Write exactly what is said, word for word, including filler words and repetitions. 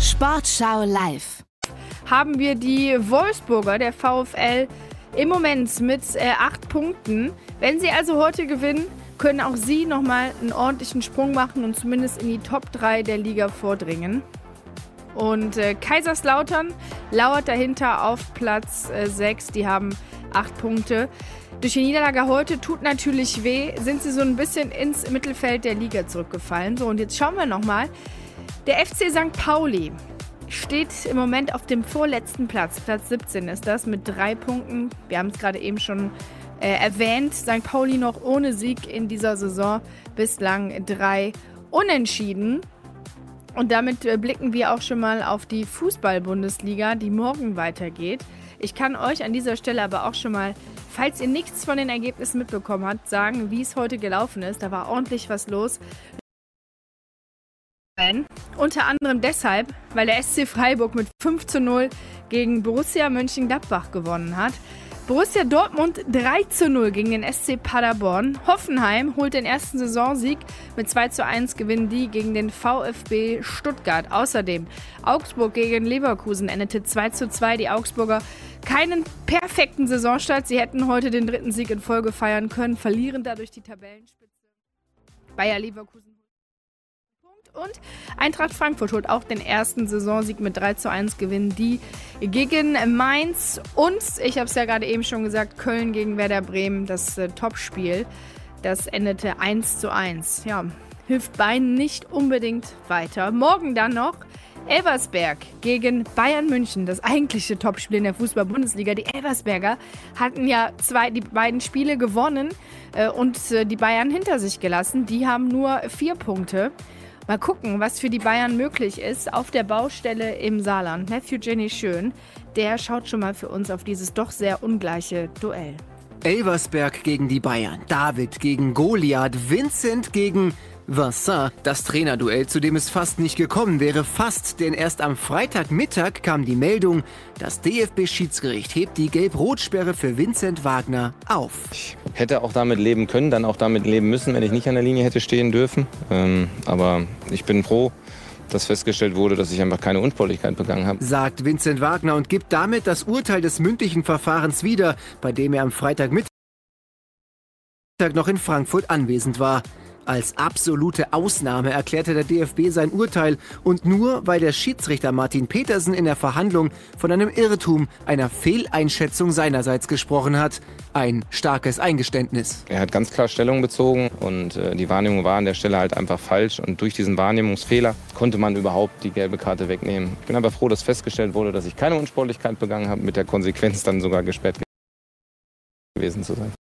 Sportschau live. Haben wir die Wolfsburger, der VfL, im Moment mit äh, acht Punkten. Wenn sie also heute gewinnen, können auch sie nochmal einen ordentlichen Sprung machen und zumindest in die Top drei der Liga vordringen. Und äh, Kaiserslautern lauert dahinter auf Platz äh, sechs. Die haben acht Punkte. Durch die Niederlage heute tut natürlich weh, sind sie so ein bisschen ins Mittelfeld der Liga zurückgefallen. So, und jetzt schauen wir nochmal. Der F C Sankt Pauli steht im Moment auf dem vorletzten Platz. Platz siebzehn ist das mit drei Punkten. Wir haben es gerade eben schon äh, erwähnt. Sankt Pauli noch ohne Sieg in dieser Saison. Bislang drei Unentschieden. Und damit äh, blicken wir auch schon mal auf die Fußball-Bundesliga, die morgen weitergeht. Ich kann euch an dieser Stelle aber auch schon mal, falls ihr nichts von den Ergebnissen mitbekommen habt, sagen, wie es heute gelaufen ist. Da war ordentlich was los. Unter anderem deshalb, weil der S C Freiburg mit fünf zu null gegen Borussia Mönchengladbach gewonnen hat. Borussia Dortmund drei zu null gegen den S C Paderborn. Hoffenheim holt den ersten Saisonsieg. Mit zwei zu eins gewinnen die gegen den VfB Stuttgart. Außerdem Augsburg gegen Leverkusen endete zwei zu zwei. Die Augsburger keinen perfekten Saisonstart. Sie hätten heute den dritten Sieg in Folge feiern können, verlieren dadurch die Tabellenspitze. Bayer Leverkusen. Und Eintracht Frankfurt holt auch den ersten Saisonsieg mit drei zu eins, gewinnen die gegen Mainz. Und, ich habe es ja gerade eben schon gesagt, Köln gegen Werder Bremen, das äh, Topspiel, das endete eins zu eins. Ja, hilft beiden nicht unbedingt weiter. Morgen dann noch Elversberg gegen Bayern München, das eigentliche Topspiel in der Fußball-Bundesliga. Die Elversberger hatten ja zwei, die beiden Spiele gewonnen äh, und äh, die Bayern hinter sich gelassen. Die haben nur vier Punkte. Mal gucken, was für die Bayern möglich ist auf der Baustelle im Saarland. Matthew Jenny Schön, der schaut schon mal für uns auf dieses doch sehr ungleiche Duell. Elversberg gegen die Bayern, David gegen Goliath, Vincent gegen Vincent. Das Trainerduell, zu dem es fast nicht gekommen wäre, fast, denn erst am Freitagmittag kam die Meldung, das D F B-Schiedsgericht hebt die Gelb-Rot-Sperre für Vincent Wagner auf. Ich hätte auch damit leben können, dann auch damit leben müssen, wenn ich nicht an der Linie hätte stehen dürfen. Ähm, aber ich bin froh, dass festgestellt wurde, dass ich einfach keine Unsportlichkeit begangen habe. Sagt Vincent Wagner und gibt damit das Urteil des mündlichen Verfahrens wieder, bei dem er am Freitagmittag noch in Frankfurt anwesend war. Als absolute Ausnahme erklärte der D F B sein Urteil und nur, weil der Schiedsrichter Martin Petersen in der Verhandlung von einem Irrtum, einer Fehleinschätzung seinerseits gesprochen hat. Ein starkes Eingeständnis. Er hat ganz klar Stellung bezogen und äh, die Wahrnehmung war an der Stelle halt einfach falsch. Und durch diesen Wahrnehmungsfehler konnte man überhaupt die gelbe Karte wegnehmen. Ich bin aber froh, dass festgestellt wurde, dass ich keine Unsportlichkeit begangen habe, mit der Konsequenz dann sogar gesperrt gewesen zu sein.